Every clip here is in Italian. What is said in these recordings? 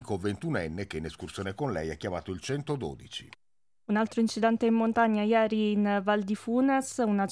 medico 21enne che in escursione con lei ha chiamato il 112. Un altro incidente in montagna ieri in Val di Funes, una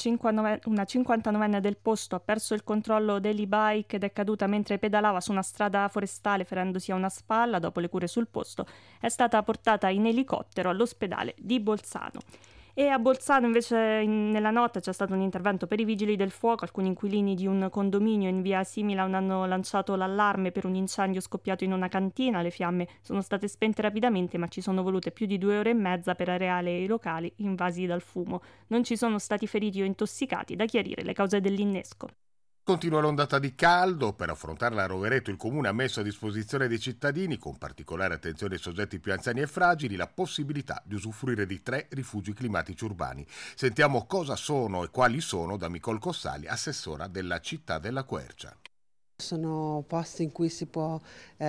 59enne del posto ha perso il controllo dell'e-bike ed è caduta mentre pedalava su una strada forestale ferendosi a una spalla. Dopo le cure sul posto è stata portata in elicottero all'ospedale di Bolzano. E a Bolzano invece nella notte c'è stato un intervento per i vigili del fuoco. Alcuni inquilini di un condominio in via Similan hanno lanciato l'allarme per un incendio scoppiato in una cantina. Le fiamme sono state spente rapidamente, ma ci sono volute più di 2 ore e mezza per areare i locali invasi dal fumo. Non ci sono stati feriti o intossicati, da chiarire le cause dell'innesco. Continua l'ondata di caldo. Per affrontarla a Rovereto il Comune ha messo a disposizione dei cittadini, con particolare attenzione ai soggetti più anziani e fragili, la possibilità di usufruire di 3 rifugi climatici urbani. Sentiamo cosa sono e quali sono da Micol Cossali, assessora della città della Quercia. Sono posti in cui si può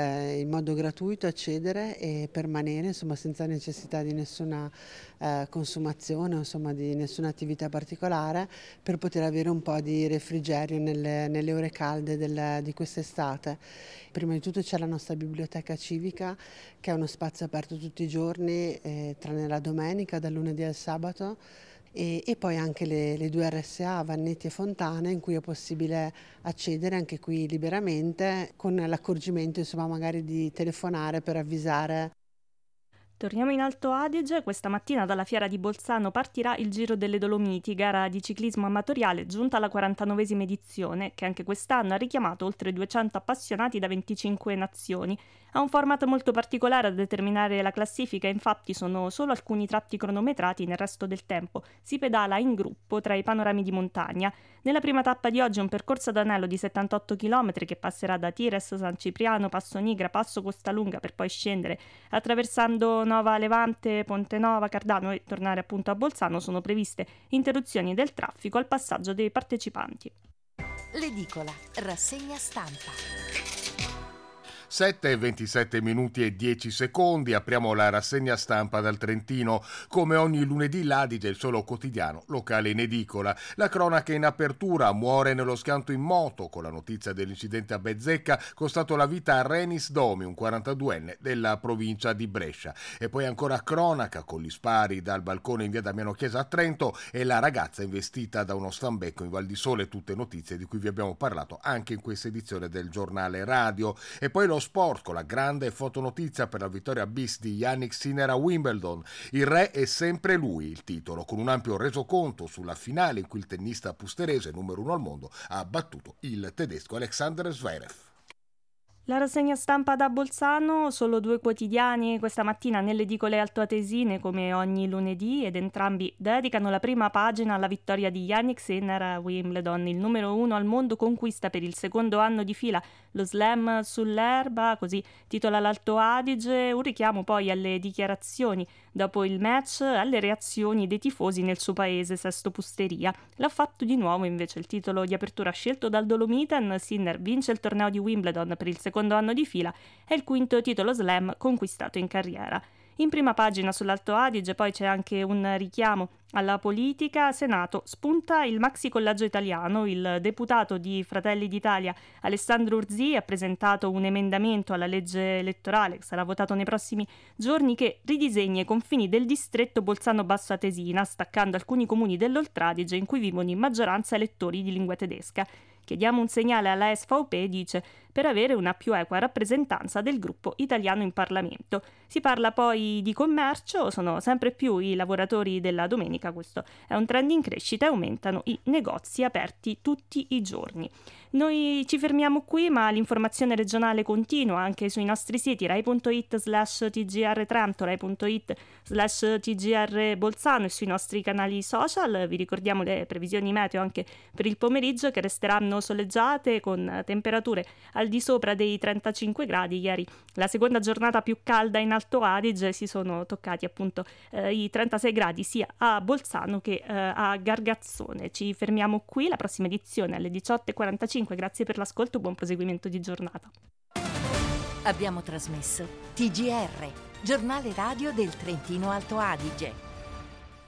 in modo gratuito accedere e permanere, insomma, senza necessità di nessuna consumazione, insomma, di nessuna attività particolare, per poter avere un po' di refrigerio nelle ore calde di quest'estate. Prima di tutto c'è la nostra biblioteca civica, che è uno spazio aperto tutti i giorni, tranne la domenica, dal lunedì al sabato. E poi anche le 2 RSA, Vannetti e Fontana, in cui è possibile accedere anche qui liberamente, con l'accorgimento, insomma, magari di telefonare per avvisare. Torniamo in Alto Adige. Questa mattina dalla Fiera di Bolzano partirà il Giro delle Dolomiti, gara di ciclismo amatoriale giunta alla 49esima edizione, che anche quest'anno ha richiamato oltre 200 appassionati da 25 nazioni. Ha un format molto particolare a determinare la classifica, infatti sono solo alcuni tratti cronometrati, nel resto del tempo si pedala in gruppo tra i panorami di montagna. Nella prima tappa di oggi un percorso ad anello di 78 km che passerà da Tires, San Cipriano, Passo Nigra, Passo Costalunga, per poi scendere attraversando Nova Levante, Ponte Nova, Cardano e tornare appunto a Bolzano. Sono previste interruzioni del traffico al passaggio dei partecipanti. L'edicola, rassegna stampa. 7:27 e 10 secondi, apriamo la rassegna stampa dal Trentino. Come ogni lunedì l'Adige, il solo quotidiano locale in edicola. La cronaca in apertura: muore nello schianto in moto. Con la notizia dell'incidente a Bezzecca, costato la vita a Renis Domi, un 42enne della provincia di Brescia. E poi ancora cronaca con gli spari dal balcone in via Damiano Chiesa a Trento e la ragazza investita da uno stambecco in Val di Sole. Tutte notizie di cui vi abbiamo parlato anche in questa edizione del giornale radio. E poi lo sport con la grande fotonotizia per la vittoria bis di Jannik Sinner a Wimbledon. Il re è sempre lui, il titolo, con un ampio resoconto sulla finale in cui il tennista pusterese, numero 1 al mondo, ha battuto il tedesco Alexander Zverev. La rassegna stampa da Bolzano, solo 2 quotidiani questa mattina nelle edicole altoatesine come ogni lunedì, ed entrambi dedicano la prima pagina alla vittoria di Jannik Sinner a Wimbledon. Il numero 1 al mondo conquista per il secondo anno di fila lo slam sull'erba, così titola l'Alto Adige. Un richiamo poi alle dichiarazioni dopo il match, alle reazioni dei tifosi nel suo paese, Sesto Pusteria. L'ha fatto di nuovo invece il titolo di apertura scelto dal Dolomiten. Sinner vince il torneo di Wimbledon per il secondo anno di fila e il quinto titolo slam conquistato in carriera. In prima pagina sull'Alto Adige poi c'è anche un richiamo alla politica. Senato, spunta il maxi collegio italiano. Il deputato di Fratelli d'Italia Alessandro Urzì ha presentato un emendamento alla legge elettorale che sarà votato nei prossimi giorni, che ridisegna i confini del distretto Bolzano-Basso Atesina, staccando alcuni comuni dell'Oltradige in cui vivono in maggioranza elettori di lingua tedesca. Chiediamo un segnale alla SVP, dice, per avere una più equa rappresentanza del gruppo italiano in Parlamento. Si parla poi di commercio, sono sempre più i lavoratori della domenica, questo è un trend in crescita e aumentano i negozi aperti tutti i giorni. Noi ci fermiamo qui, ma l'informazione regionale continua anche sui nostri siti rai.it/tgr Trento, rai.it/tgr Bolzano e sui nostri canali social. Vi ricordiamo le previsioni meteo anche per il pomeriggio, che resteranno soleggiate con temperature al di sopra dei 35 gradi. Ieri la seconda giornata più calda in Alto Adige, si sono toccati appunto i 36 gradi sia a Bolzano che a Gargazzone. Ci fermiamo qui, la prossima edizione alle 18:45. Grazie per l'ascolto, buon proseguimento di giornata. Abbiamo trasmesso TGR, giornale radio del Trentino Alto Adige.